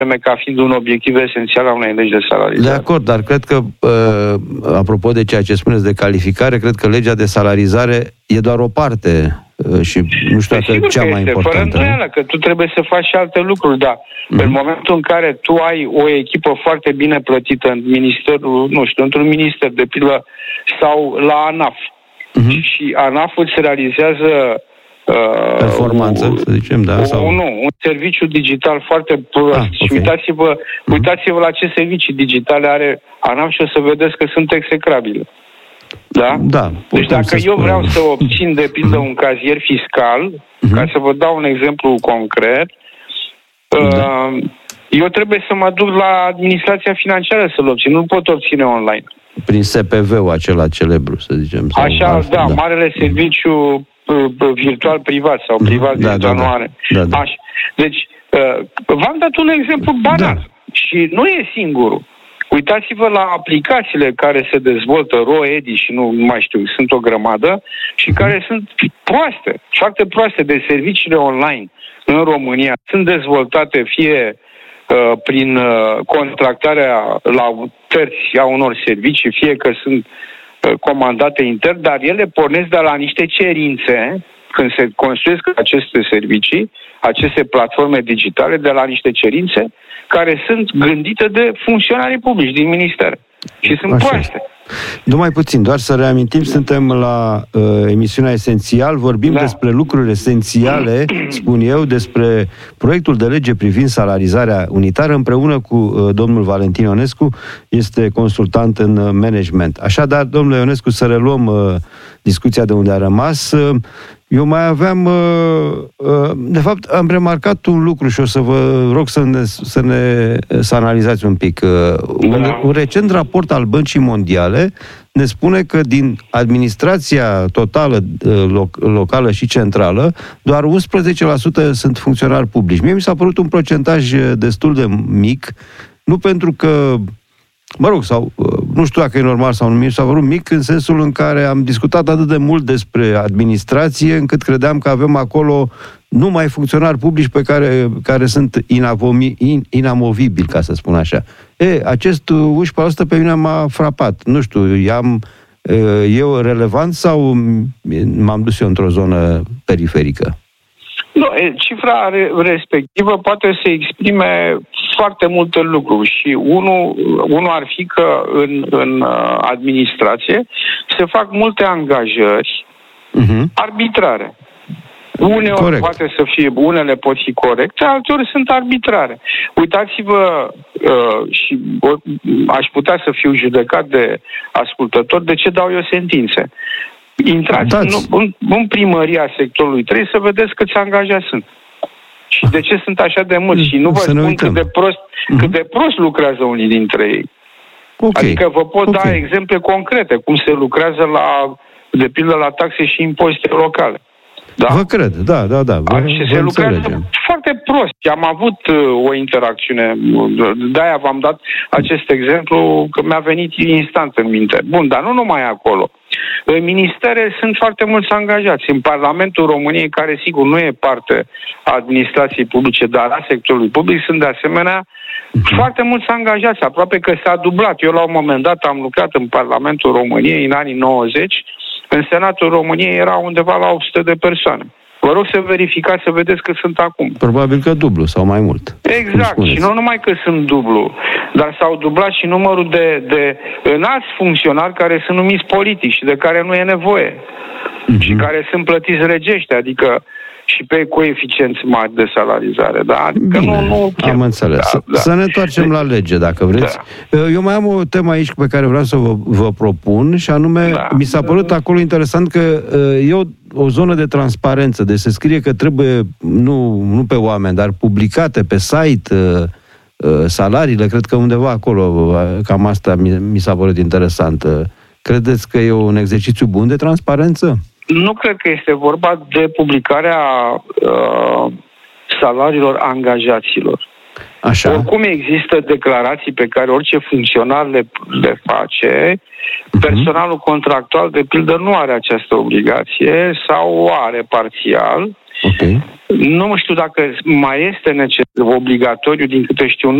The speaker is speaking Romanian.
ca fiind un obiectiv esențial al unei legi de salarizare. De acord, dar cred că, apropo de ceea ce spuneți de calificare, cred că legea de salarizare e doar o parte și nu știu dacă cea mai importantă. Fără îndoială, că tu trebuie să faci și alte lucruri, dar în momentul în care tu ai o echipă foarte bine plătită în ministerul, nu știu, într-un minister, de pildă, sau la ANAF, și ANAF îți realizează performanță, să zicem, da? Un serviciu digital foarte prost. Și uitați-vă la ce servicii digitale are ANAF și o să vedeți că sunt execrabile. Da? Da. Deci dacă eu vreau să obțin, de pildă, un cazier fiscal, ca să vă dau un exemplu concret, eu trebuie să mă duc la administrația financiară să-l obțin. Nu pot obține online. Prin SPV-ul acela celebru, să zicem. Așa, da, marele serviciu virtual privat sau privat virtual nu are. Așa. Deci, v-am dat un exemplu banal. Și nu e singurul. Uitați-vă la aplicațiile care se dezvoltă, RoEdi și nu mai știu, sunt o grămadă, și care sunt proaste, foarte proaste, de serviciile online în România. Sunt dezvoltate fie prin contractarea la terți a unor servicii, fie că sunt comandate intern, dar ele pornesc de la niște cerințe, când se construiesc aceste servicii, aceste platforme digitale, de la niște cerințe care sunt gândite de funcționarii publici din minister. Și sunt proaste. Numai puțin, doar să reamintim, suntem la emisiunea Esențial, vorbim despre lucruri esențiale, spun eu, despre proiectul de lege privind salarizarea unitară, împreună cu domnul Valentin Ionescu, este consultant în management. Așadar, domnule Ionescu, să reluăm discuția de unde a rămas. Eu mai aveam, de fapt, am remarcat un lucru și o să vă rog să analizați un pic. Un recent raport al Băncii Mondiale ne spune că din administrația totală, locală și centrală, doar 11% sunt funcționari publici. Mie mi s-a părut un procentaj destul de mic, nu pentru că, mă rog, sau nu știu dacă e normal sau nu, mi s-a părut mic în sensul în care am discutat atât de mult despre administrație, încât credeam că avem acolo numai funcționari publici care sunt inamovibili, ca să spun așa. Acest 11% pe mine m-a frapat. Nu știu, e relevant sau m-am dus eu într-o zonă periferică? Nu, cifra respectivă poate să exprime foarte multe lucruri și unul ar fi că în administrație se fac multe angajări arbitrare. Uneori poate să fie, unele pot fi corecte, alteori sunt arbitrare. Uitați-vă, și aș putea să fiu judecat de ascultători, de ce dau eu sentințe. Intrați în primăria sectorului 3 să vedeți câți angajați sunt. Și de ce sunt așa de mulți. Și nu vă spun cât de prost lucrează unii dintre ei. Adică vă pot da exemple concrete, cum se lucrează de pildă la taxe și impozite locale. Da? Vă cred, da. Și se lucrează foarte prost. Am avut o interacțiune, de-aia v-am dat acest exemplu, că mi-a venit instant în minte. Bun, dar nu numai acolo. În ministere sunt foarte mulți angajați. În Parlamentul României, care sigur nu e parte a administrației publice, dar a sectorului public, sunt de asemenea foarte mulți angajați. Aproape că s-a dublat. Eu la un moment dat am lucrat în Parlamentul României în anii 90. În Senatul României era undeva la 800 de persoane. Vă rog să verificați, să vedeți că sunt acum. Probabil că dublu sau mai mult. Exact. Și nu numai că sunt dublu, dar s-au dublat și numărul de înalți funcționari care sunt numiți politici și de care nu e nevoie. Și care sunt plătiți regește, adică și pe coeficienți mari de salarizare. Da? Adică bine, am înțeles. Să ne întoarcem la lege, dacă vreți. Eu mai am o temă aici pe care vreau să vă propun, și anume, mi s-a părut acolo interesant că e o zonă de transparență, deci se scrie că trebuie, nu pe oameni, dar publicate pe site salariile, cred că undeva acolo, cam asta mi s-a părut interesant. Credeți că e un exercițiu bun de transparență? Nu cred că este vorba de publicarea salariilor angajaților. Așa. Oricum există declarații pe care orice funcționar le face. Personalul contractual, de pildă, nu are această obligație sau o are parțial Ok. Nu știu dacă mai este obligatoriu, din câte știu,